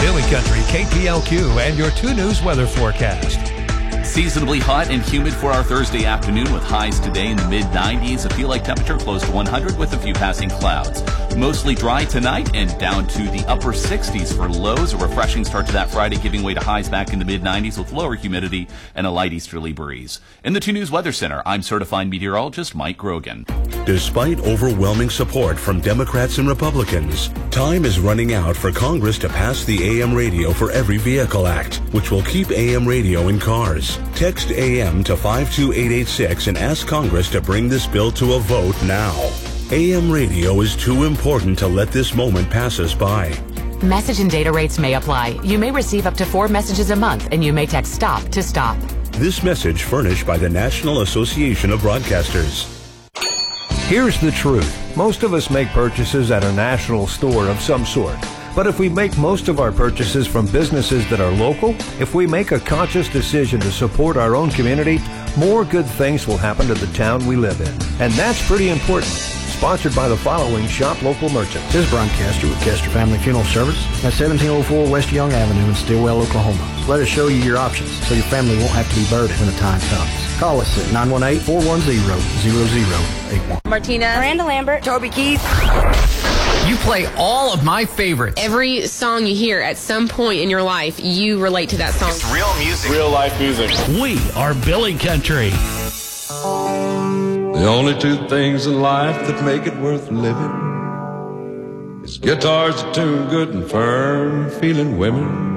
Billy Country, KPLQ, and your 2 News weather forecast. Seasonably hot and humid for our Thursday afternoon with highs today in the mid-90s. A feel-like temperature close to 100 with a few passing clouds. Mostly dry tonight and down to the upper 60s for lows. A refreshing start to that Friday, giving way to highs back in the mid-90s with lower humidity and a light easterly breeze. In the 2 News Weather Center, I'm certified meteorologist Mike Grogan. Despite overwhelming support from Democrats and Republicans, time is running out for Congress to pass the AM Radio for Every Vehicle Act, which will keep AM radio in cars. Text AM to 52886 and ask Congress to bring this bill to a vote now. AM radio is too important to let this moment pass us by. Message and data rates may apply. You may receive up to 4 messages a month, and you may text STOP to stop. This message furnished by the National Association of Broadcasters. Here's the truth. Most of us make purchases at a national store of some sort. But if we make most of our purchases from businesses that are local, if we make a conscious decision to support our own community, more good things will happen to the town we live in. And that's pretty important. Sponsored by the following Shop Local Merchants. This is Brian Kester with Kester Family Funeral Service at 1704 West Young Avenue in Stillwell, Oklahoma. Let us show you your options so your family won't have to be burdened when the time comes. Call us at 918-410-0081. Martina, Miranda Lambert, Toby Keith. You play all of my favorites. Every song you hear at some point in your life, you relate to that song. It's real music. Real life music. We are Billy Country. The only 2 things in life that make it worth living is guitars that tune good and firm, feeling women.